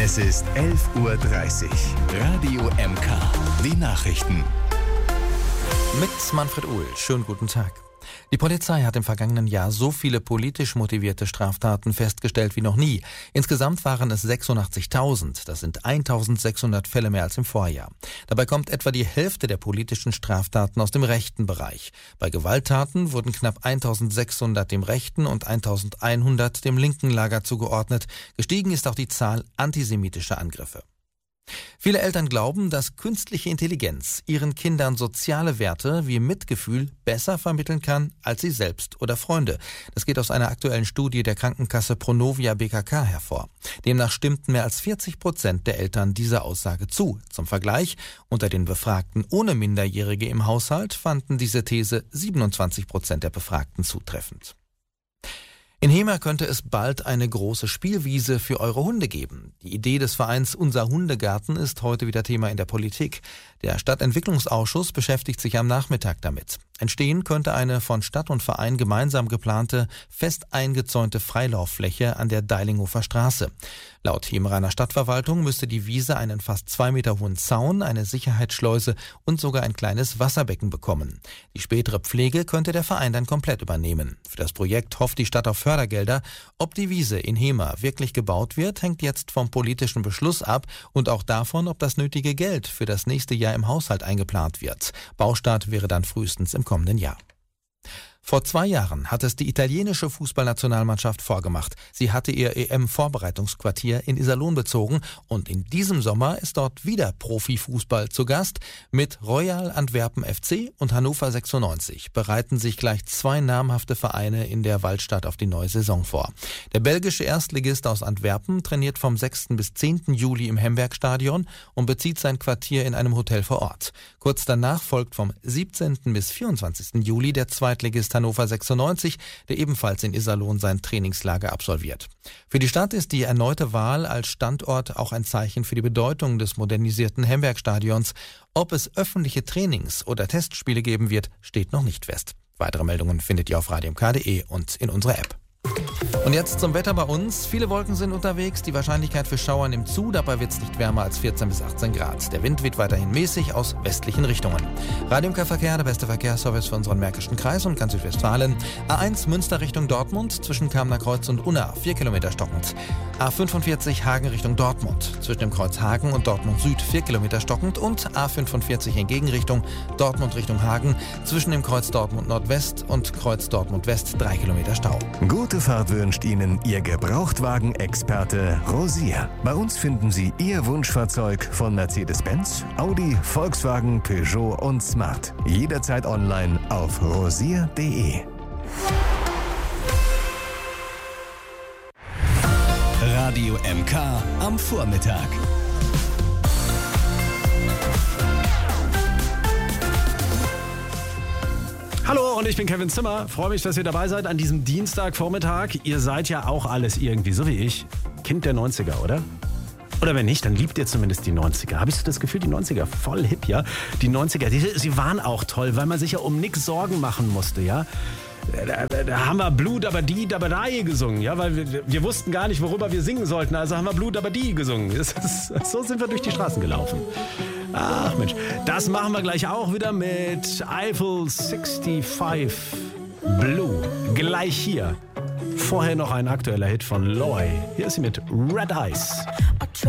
Es ist 11:30 Uhr. Radio MK. Die Nachrichten. Mit Manfred Uhl. Schönen guten Tag. Die Polizei hat im vergangenen Jahr so viele politisch motivierte Straftaten festgestellt wie noch nie. Insgesamt waren es 86.000. Das sind 1.600 Fälle mehr als im Vorjahr. Dabei kommt etwa die Hälfte der politischen Straftaten aus dem rechten Bereich. Bei Gewalttaten wurden knapp 1.600 dem rechten und 1.100 dem linken Lager zugeordnet. Gestiegen ist auch die Zahl antisemitischer Angriffe. Viele Eltern glauben, dass künstliche Intelligenz ihren Kindern soziale Werte wie Mitgefühl besser vermitteln kann als sie selbst oder Freunde. Das geht aus einer aktuellen Studie der Krankenkasse Pronovia BKK hervor. Demnach stimmten mehr als 40% der Eltern dieser Aussage zu. Zum Vergleich, unter den Befragten ohne Minderjährige im Haushalt fanden diese These 27% der Befragten zutreffend. In Hemer könnte es bald eine große Spielwiese für eure Hunde geben. Die Idee des Vereins Unser Hundegarten ist heute wieder Thema in der Politik. Der Stadtentwicklungsausschuss beschäftigt sich am Nachmittag damit. Entstehen könnte eine von Stadt und Verein gemeinsam geplante, fest eingezäunte Freilauffläche an der Deilinghofer Straße. Laut Hemeraner Stadtverwaltung müsste die Wiese einen fast 2 Meter hohen Zaun, eine Sicherheitsschleuse und sogar ein kleines Wasserbecken bekommen. Die spätere Pflege könnte der Verein dann komplett übernehmen. Für das Projekt hofft die Stadt auf Fördergelder. Ob die Wiese in Hemer wirklich gebaut wird, hängt jetzt vom politischen Beschluss ab und auch davon, ob das nötige Geld für das nächste Jahr im Haushalt eingeplant wird. Baustart wäre dann frühestens im kommenden Jahr. Vor 2 Jahren hat es die italienische Fußballnationalmannschaft vorgemacht. Sie hatte ihr EM-Vorbereitungsquartier in Iserlohn bezogen und in diesem Sommer ist dort wieder Profifußball zu Gast. Mit Royal Antwerpen FC und Hannover 96 bereiten sich gleich 2 namhafte Vereine in der Waldstadt auf die neue Saison vor. Der belgische Erstligist aus Antwerpen trainiert vom 6. bis 10. Juli im Hembergstadion und bezieht sein Quartier in einem Hotel vor Ort. Kurz danach folgt vom 17. bis 24. Juli der Zweitligist Hannover 96, der ebenfalls in Iserlohn sein Trainingslager absolviert. Für die Stadt ist die erneute Wahl als Standort auch ein Zeichen für die Bedeutung des modernisierten Hembergstadions. Ob es öffentliche Trainings- oder Testspiele geben wird, steht noch nicht fest. Weitere Meldungen findet ihr auf radiomk.de und in unserer App. Und jetzt zum Wetter bei uns. Viele Wolken sind unterwegs, die Wahrscheinlichkeit für Schauer nimmt zu, dabei wird es nicht wärmer als 14 bis 18 Grad. Der Wind weht weiterhin mäßig aus westlichen Richtungen. Radio MK Verkehr, der beste Verkehrsservice für unseren Märkischen Kreis und ganz Südwestfalen. A1 Münster Richtung Dortmund, zwischen Kamener Kreuz und Unna, 4 Kilometer stockend. A45 Hagen Richtung Dortmund, zwischen dem Kreuz Hagen und Dortmund Süd, 4 Kilometer stockend. Und A45 in Gegenrichtung Dortmund Richtung Hagen, zwischen dem Kreuz Dortmund Nordwest und Kreuz Dortmund West, 3 Kilometer Stau. Gute Fahrt wünscht Ihnen Ihr Gebrauchtwagen-Experte Rosier. Bei uns finden Sie Ihr Wunschfahrzeug von Mercedes-Benz, Audi, Volkswagen, Peugeot und Smart. Jederzeit online auf rosier.de. Radio MK am Vormittag. Hallo, und ich bin Kevin Zimmer. Freue mich, dass ihr dabei seid an diesem Dienstagvormittag. Ihr seid ja auch alles irgendwie, so wie ich, Kind der 90er, oder? Oder wenn nicht, dann liebt ihr zumindest die 90er. Habe ich so das Gefühl, die 90er, voll hip, ja? Die 90er, sie waren auch toll, weil man sich ja um nichts Sorgen machen musste, ja? Da haben wir Blue Dabadi Dabadai gesungen, ja, weil wir wussten gar nicht, worüber wir singen sollten, also haben wir Blue Dabadi gesungen. So sind wir durch die Straßen gelaufen. Ach Mensch, das machen wir gleich auch wieder mit Eiffel 65 Blue. Gleich hier. Vorher noch ein aktueller Hit von Loy. Hier ist sie mit Red Eyes.